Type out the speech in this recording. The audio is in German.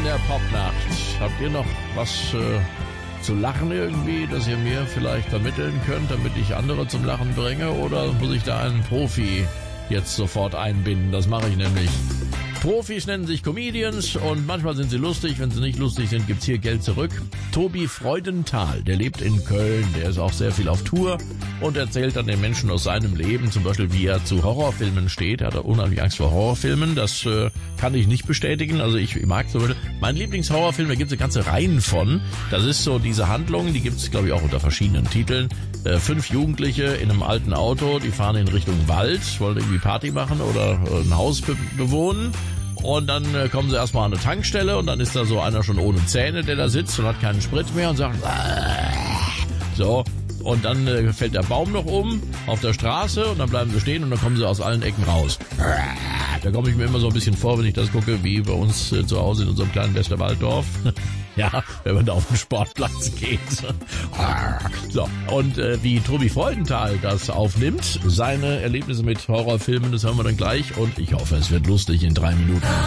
der Popnacht. Habt ihr noch was zu lachen irgendwie, das ihr mir vielleicht vermitteln könnt, damit ich andere zum Lachen bringe? Oder muss ich da einen Profi jetzt sofort einbinden? Das mache ich nämlich. Profis nennen sich Comedians und manchmal sind sie lustig. Wenn sie nicht lustig sind, gibt's hier Geld zurück. Tobi Freudenthal, der lebt in Köln, der ist auch sehr viel auf Tour und erzählt dann den Menschen aus seinem Leben, zum Beispiel wie er zu Horrorfilmen steht. Er hat unheimlich Angst vor Horrorfilmen, das kann ich nicht bestätigen. Also ich mag zum Beispiel, mein Lieblingshorrorfilm, da gibt's eine ganze Reihe von. Das ist so diese Handlung, die gibt's glaube ich auch unter verschiedenen Titeln. 5 Jugendliche in einem alten Auto, die fahren in Richtung Wald, wollen irgendwie Party machen oder ein Haus bewohnen. Und dann kommen sie erstmal an eine Tankstelle und dann ist da so einer schon ohne Zähne, der da sitzt und hat keinen Sprit mehr und sagt so. Und dann fällt der Baum noch um auf der Straße und dann bleiben sie stehen und dann kommen sie aus allen Ecken raus. Da komme ich mir immer so ein bisschen vor, wenn ich das gucke, wie bei uns zu Hause in unserem kleinen Westerwalddorf. Ja, wenn man da auf den Sportplatz geht. So, und wie Tobi Freudenthal das aufnimmt, seine Erlebnisse mit Horrorfilmen, das hören wir dann gleich und ich hoffe, es wird lustig in 3 Minuten.